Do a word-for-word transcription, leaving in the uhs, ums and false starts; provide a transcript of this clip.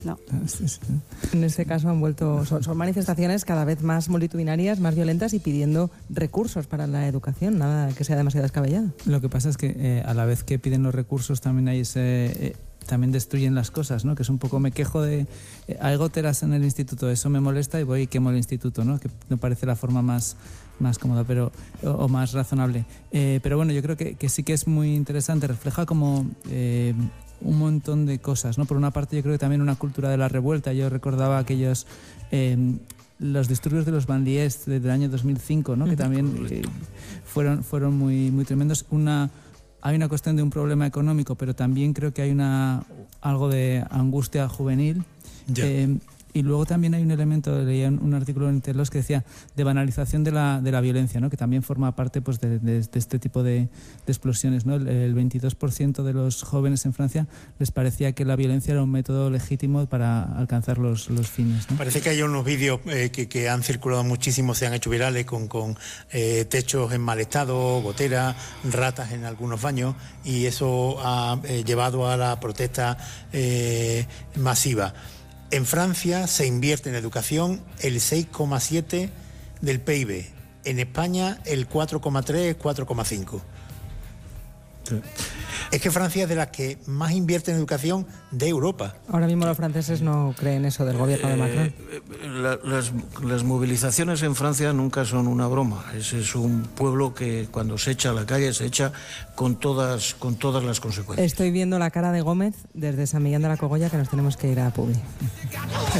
No. En este caso han vuelto, son, son manifestaciones cada vez más multitudinarias, más violentas y pidiendo recursos para la educación, nada que sea demasiado descabellado. Lo que pasa es que eh, a la vez que piden los recursos también hay ese... Eh, también destruyen las cosas, ¿no? Que es un poco, me quejo de eh, hay goteras en el instituto, eso me molesta y voy y quemo el instituto, ¿no? Que me parece la forma más, más cómoda pero, o, o más razonable. Eh, pero bueno, yo creo que, que sí que es muy interesante, refleja como eh, un montón de cosas, ¿no? Por una parte yo creo que también una cultura de la revuelta. Yo recordaba aquellos... Eh, los disturbios de los banlieues del año dos mil cinco, ¿no? Que también eh, fueron, fueron muy, muy tremendos. Una... Hay una cuestión de un problema económico, pero también creo que hay una algo de angustia juvenil. Eh, y luego también hay un elemento, leía un artículo en Interlos que decía de banalización de la, de la violencia, ¿no? Que también forma parte pues, de, de, de este tipo de, de explosiones, ¿no? El, el veintidós por ciento de los jóvenes en Francia les parecía que la violencia era un método legítimo para alcanzar los, los fines, ¿no? Parece que hay unos vídeos eh, que, que han circulado muchísimo, se han hecho virales con, con eh, techos en mal estado, goteras, ratas en algunos baños, y eso ha eh, llevado a la protesta eh, masiva. En Francia se invierte en educación el seis coma siete del P I B. En España el cuatro coma tres, cuatro coma cinco. Sí. Es que Francia es de las que más invierte en educación de Europa. Ahora mismo los franceses no creen eso del gobierno de Macron. Eh, la, las, las movilizaciones en Francia nunca son una broma. Es, es un pueblo que cuando se echa a la calle se echa con todas, con todas las consecuencias. Estoy viendo la cara de Gómez desde San Millán de la Cogolla, que nos tenemos que ir a Publi.